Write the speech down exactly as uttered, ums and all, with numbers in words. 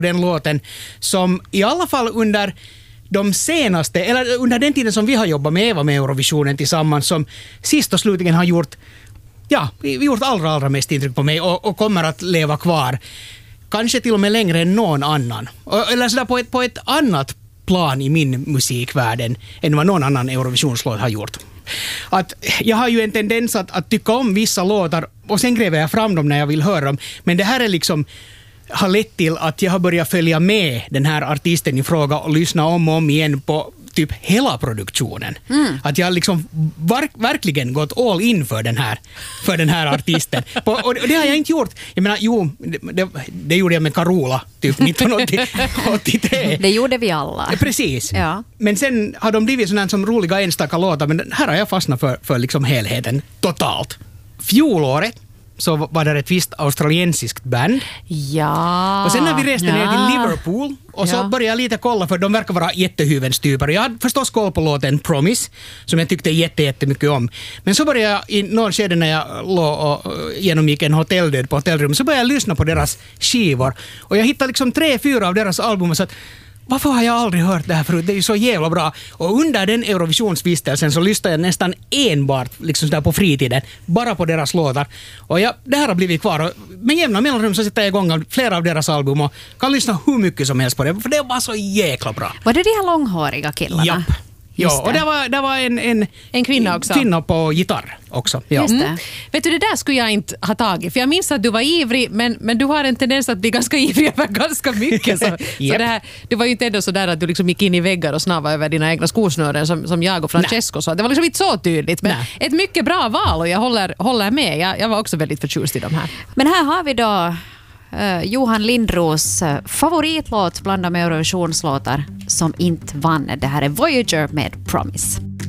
den låten som i alla fall under de senaste, eller under den tiden som vi har jobbat med Eva med Eurovisionen tillsammans, som sist och slutligen har gjort, ja, vi har gjort allra, allra mest intryck på mig och, och kommer att leva kvar. Kanske till och med längre än någon annan. Eller sådär på ett, på ett annat plan i min musikvärlden än vad någon annan Eurovisionslåt har gjort. Att jag har ju en tendens att, att tycka om vissa låtar och sen gräver jag fram dem när jag vill höra dem. Men det här är liksom har lett till att jag har börjat följa med den här artisten i fråga och lyssna om och om igen på typ hela produktionen. Mm. Att jag liksom var, verkligen gått all in för den här, för den här artisten. På, och det har jag inte gjort. Jag menar, jo, det, det gjorde jag med Carola typ nittonhundraåttiotre. Det gjorde vi alla. Precis. Ja. Men sen har de blivit sådana som roliga enstaka låtar, men här har jag fastnat för, för liksom helheten totalt. Fjolåret så var det ett visst australiensiskt band. Ja. Och sen när vi reste ja. ner till Liverpool och så ja. började jag lite kolla, för de verkar vara jättehyvenstyper. Jag hade förstås koll på låten Promise som jag tyckte jätte, jättemycket om. Men så började jag i någon skede när jag låg och genomgick en hotelldöd på hotellrum, så började jag lyssna på deras skivor. Och jag hittade liksom tre, fyra av deras album och så att varför har jag aldrig hört det här förut? Det är ju så jävla bra. Och under den Eurovisionsvistelsen så lyssnade jag nästan enbart liksom där på fritiden, bara på deras låtar. Och jag, det här har blivit kvar. Och med jämna mellanrum så sätter jag igång flera av deras album och kan lyssna hur mycket som helst på det. För det var så jäkla bra. Var det de här långhåriga killarna? Japp. Ja, och det var, det var en, en, en kvinna också. Kvinna på gitarr också. Ja. Just det. Mm. Vet du, det där skulle jag inte ha tagit. För jag minns att du var ivrig, men, men du har en tendens att bli ganska ivrig över ganska mycket. Så, yep. så det, här, det var ju inte ändå så där att du liksom gick in i väggar och snavade över dina egna skosnören som, som jag och Francesco sa. Det var liksom inte så tydligt. Men Nej. ett mycket bra val och jag håller, håller med. Jag, jag var också väldigt förtjust i de här. Men här har vi då Uh, Johan Lindros uh, favoritlåt bland de Eurovisionslåtar som inte vann. Det här är Voyager med Promise.